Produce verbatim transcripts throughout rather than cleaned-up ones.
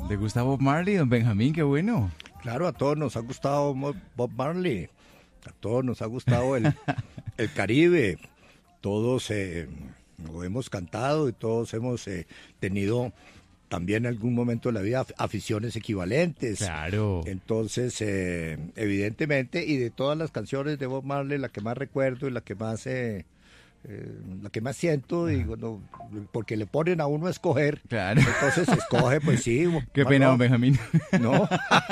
¿Le gusta Bob Marley, don Benjamín? Qué bueno. Claro, a todos nos ha gustado Bob Marley, a todos nos ha gustado el, el Caribe, todos eh, lo hemos cantado y todos hemos eh, tenido también en algún momento de la vida aficiones equivalentes. Claro. Entonces, eh, evidentemente, y de todas las canciones de Bob Marley, la que más recuerdo y la que más... Eh, Eh, la que más siento, y bueno, porque le ponen a uno a escoger, claro. Entonces escoge, pues sí. Qué pena, don Benjamín. No,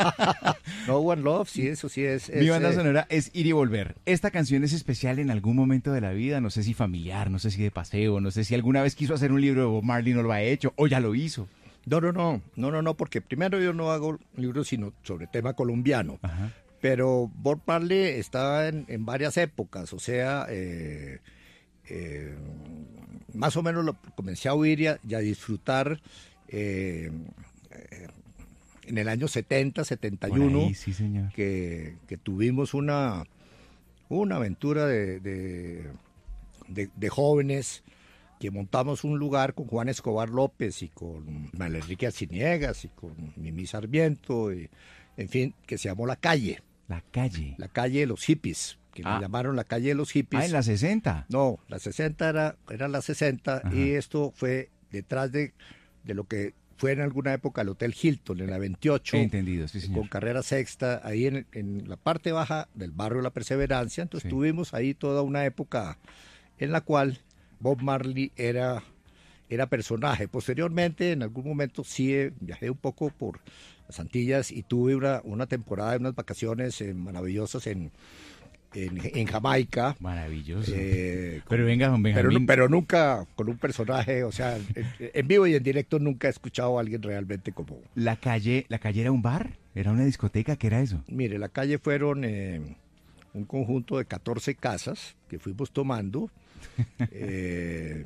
no, One Love, sí, eso sí es. es Mi banda eh... sonora es Ir y Volver. Esta canción es especial en algún momento de la vida, no sé si familiar, no sé si de paseo, no sé si alguna vez quiso hacer un libro de Bob Marley y no lo ha hecho, o ya lo hizo. No, no, no, no, no, no, porque primero yo no hago libros sino sobre tema colombiano. Ajá. Pero Bob Marley está en, en varias épocas, o sea, eh, Eh, más o menos lo comencé a oír y a, y a disfrutar eh, eh, en el año setenta, setenta y uno, ahí, sí, señor. Que, que tuvimos una, una aventura de, de, de, de jóvenes, que montamos un lugar con Juan Escobar López y con Manuel Enrique Arciniegas y con Mimi Sarmiento, y, en fin, que se llamó La Calle. La Calle. La Calle de los Hippies. Que ah. le llamaron la Calle de los Hippies. Ah, en la sesenta. No, la sesenta era, era la sesenta. Ajá. Y esto fue detrás de, de lo que fue en alguna época el Hotel Hilton, en la veintiocho. He entendido, sí, señor. Con carrera sexta, ahí en, en la parte baja del barrio de La Perseverancia. Entonces sí. Tuvimos ahí toda una época en la cual Bob Marley era, era personaje. Posteriormente, en algún momento sí viajé un poco por las Antillas y tuve una, una temporada, unas vacaciones eh, maravillosas en... En, en Jamaica. Maravilloso. Eh, pero venga, don Benjamín. Pero, pero nunca con un personaje, o sea, en, en vivo y en directo nunca he escuchado a alguien realmente como... ¿La calle, la calle era un bar? ¿Era una discoteca? ¿Qué era eso? Mire, la calle fueron eh, un conjunto de catorce casas que fuimos tomando, eh,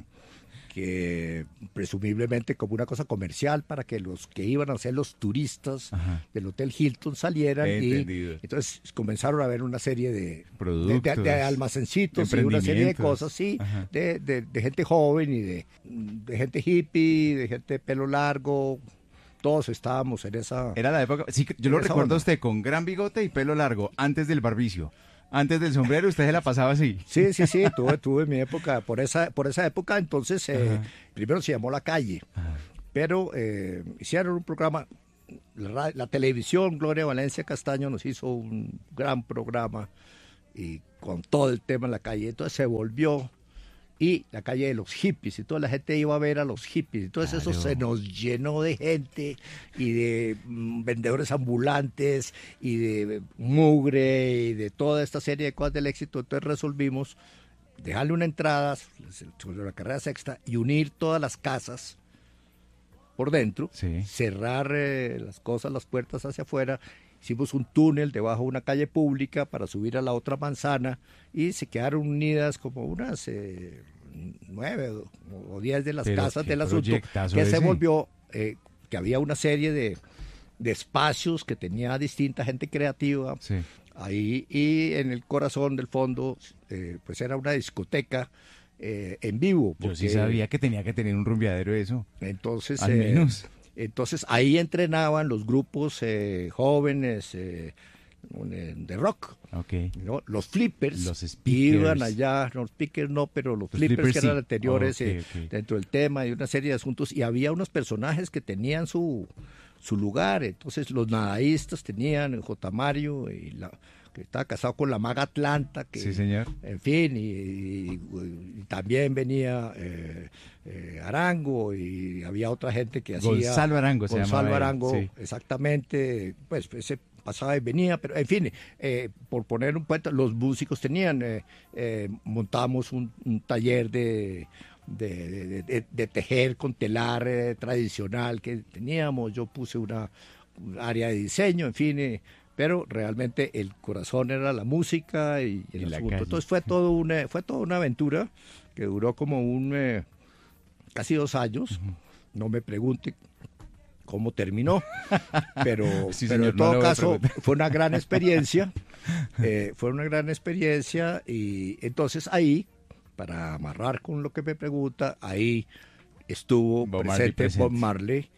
que presumiblemente como una cosa comercial para que los que iban a ser los turistas Ajá. del Hotel Hilton salieran y entonces comenzaron a ver una serie de productos, de, de, de almacencitos y una serie de cosas, sí, de, de, de gente joven y de, de gente hippie, de gente de pelo largo. Todos estábamos en esa... Era la época, sí, yo lo recuerdo a usted con gran bigote y pelo largo, antes del barbicio. Antes del sombrero usted se la pasaba así. Sí, sí, sí, tuve, tuve mi época, por esa, por esa época entonces, eh, primero se llamó La Calle, Ajá. pero eh, hicieron un programa, la, la televisión, Gloria Valencia Castaño nos hizo un gran programa y con todo el tema en la calle, entonces se volvió y la calle de los hippies, y toda la gente iba a ver a los hippies, entonces claro. Eso se nos llenó de gente y de mm, vendedores ambulantes y de mugre y de toda esta serie de cosas del éxito, entonces resolvimos dejarle una entrada sobre la carrera sexta y unir todas las casas por dentro, sí. cerrar eh, las cosas, las puertas hacia afuera. Hicimos un túnel debajo de una calle pública para subir a la otra manzana y se quedaron unidas como unas eh, nueve o, o diez de las Pero casas del asunto, que ese. se volvió, eh, que había una serie de, de espacios que tenía distinta gente creativa sí. ahí, y en el corazón del fondo eh, pues era una discoteca eh, en vivo. Porque, yo sí sabía que tenía que tener un rumbeadero eso. Entonces, al eh, menos. Entonces ahí entrenaban los grupos eh, jóvenes eh, de rock, okay. ¿no? Los flippers, los speakers. Iban allá, no, los speakers no, pero los, los flippers, flippers que eran sí. anteriores okay, eh, okay. dentro del tema y una serie de asuntos, y había unos personajes que tenían su, su lugar. Entonces los nadaístas tenían el J. Mario, y la, que estaba casado con la maga Atlanta, que, sí, señor. En fin, y, y, y también venía eh, eh, Arango, y había otra gente que hacía... Gonzalo Arango se llamaba. Gonzalo Arango, sí. exactamente, pues ese pasaba y venía, pero en fin, eh, por poner un puente, los músicos tenían, eh, eh, montamos un, un taller de... De, de, de, de tejer con telar eh, tradicional que teníamos, yo puse una, un área de diseño, en fin, eh, pero realmente el corazón era la música y, y el y asunto. Entonces fue todo una, fue toda una aventura que duró como un eh, casi dos años. Uh-huh. No me pregunte cómo terminó, pero, sí, pero señor, en todo no caso fue una gran experiencia, eh, fue una gran experiencia, y entonces ahí, para amarrar con lo que me pregunta, ahí estuvo Bob presente, Marley presente Bob Marley, y,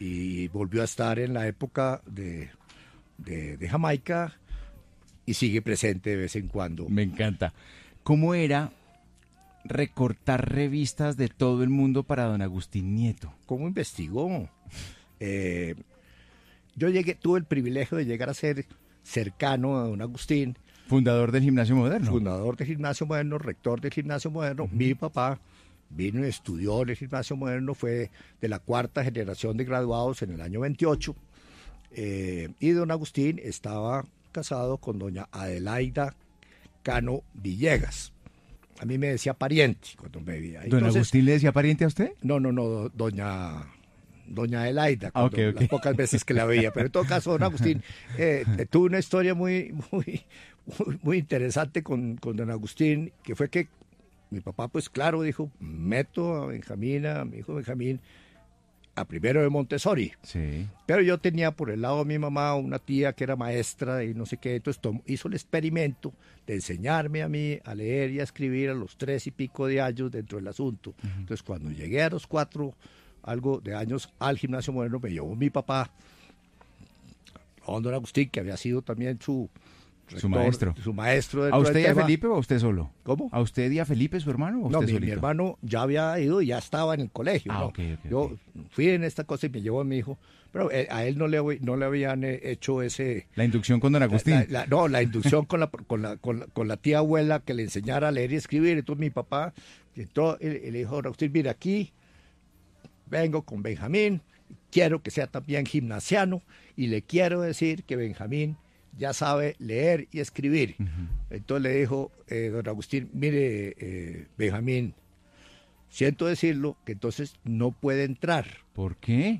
y volvió a estar en la época de, de, de Jamaica y sigue presente de vez en cuando. Me encanta. ¿Cómo era recortar revistas de todo el mundo para don Agustín Nieto? ¿Cómo investigó? Eh, yo llegué, tuve el privilegio de llegar a ser cercano a don Agustín. Fundador del Gimnasio Moderno. Fundador del Gimnasio Moderno, rector del Gimnasio Moderno. Uh-huh. Mi papá vino y estudió en el Gimnasio Moderno, fue de la cuarta generación de graduados en el año veintiocho. Eh, y don Agustín estaba casado con doña Adelaida Cano Villegas. A mí me decía pariente cuando me veía. ¿Don Entonces, Agustín le decía pariente a usted? No, no, no, doña... Doña Adelaida, ah, okay, okay. las pocas veces que la veía, pero en todo caso, don Agustín eh, tuvo una historia muy, muy, muy, muy interesante con, con don Agustín, que fue que mi papá, pues claro, dijo, meto a Benjamín, a mi hijo Benjamín, a primero de Montessori. Sí. Pero yo tenía por el lado de mi mamá una tía que era maestra y no sé qué, entonces tomó, hizo el experimento de enseñarme a mí a leer y a escribir a los tres y pico de años dentro del asunto. Uh-huh. Entonces cuando llegué a los cuatro algo de años al Gimnasio Moderno, me llevó mi papá, a don Agustín, que había sido también su, rector, su maestro. Su maestro ¿A usted y a Felipe o a usted solo? ¿Cómo? ¿A usted y a Felipe, su hermano? ¿O no, usted mi, mi hermano ya había ido y ya estaba en el colegio. Ah, ¿no? okay, okay, Yo okay. fui en esta cosa y me llevó a mi hijo, pero eh, a él no le, no le habían hecho ese... La inducción con don Agustín. La, la, no, la inducción con la, con, la, con, la, con la tía abuela que le enseñara a leer y escribir. Entonces mi papá, entonces, él, él le dijo, don Agustín, mira, aquí vengo con Benjamín, quiero que sea también gimnasiano y le quiero decir que Benjamín ya sabe leer y escribir. Uh-huh. Entonces le dijo eh, don Agustín, mire eh, Benjamín, siento decirlo que entonces no puede entrar. ¿Por qué?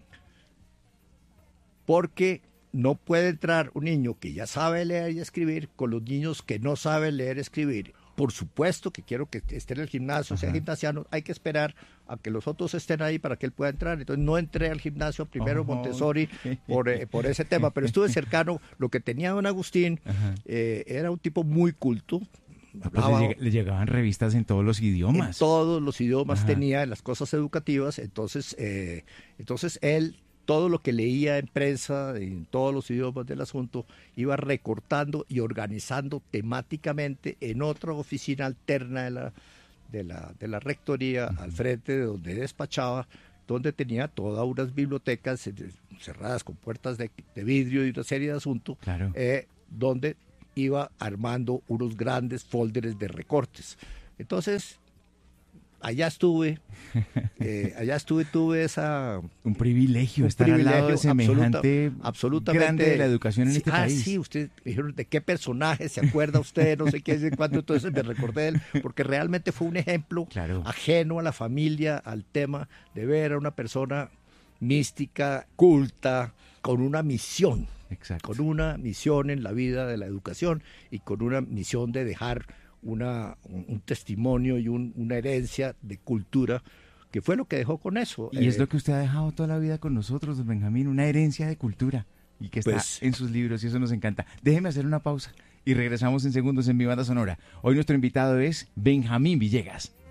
Porque no puede entrar un niño que ya sabe leer y escribir con los niños que no saben leer y escribir. Por supuesto que quiero que esté en el gimnasio, Ajá. sea gimnasiano, hay que esperar a que los otros estén ahí para que él pueda entrar. Entonces no entré al gimnasio primero oh, Montessori okay. por, eh, por ese tema, pero estuve cercano. Lo que tenía don Agustín eh, era un tipo muy culto. Hablaba, pues le, le llegaban revistas en todos los idiomas. En todos los idiomas Ajá. tenía, en las cosas educativas. Entonces, eh, entonces él... todo lo que leía en prensa, en todos los idiomas del asunto, iba recortando y organizando temáticamente en otra oficina alterna de la, de la, de la rectoría, uh-huh. al frente de donde despachaba, donde tenía todas unas bibliotecas cerradas con puertas de, de vidrio y una serie de asuntos, claro. eh, donde iba armando unos grandes folders de recortes. Entonces... allá estuve, eh, allá estuve, tuve esa... Un privilegio un estar privilegio al lado de semejante absoluta, absolutamente grande de la educación en sí, este ah, país. Sí, usted me dijeron, ¿de qué personaje se acuerda usted? No sé qué, de cuándo, entonces me recordé de él, porque realmente fue un ejemplo claro. ajeno a la familia, al tema de ver a una persona mística, culta, con una misión, Exacto. con una misión en la vida de la educación y con una misión de dejar... Una, un, un testimonio y un, una herencia de cultura, que fue lo que dejó con eso. Y eh, es lo que usted ha dejado toda la vida con nosotros, don Benjamín, una herencia de cultura, y que está pues, en sus libros, y eso nos encanta. Déjeme hacer una pausa, y regresamos en segundos en Mi Banda Sonora. Hoy nuestro invitado es Benjamín Villegas.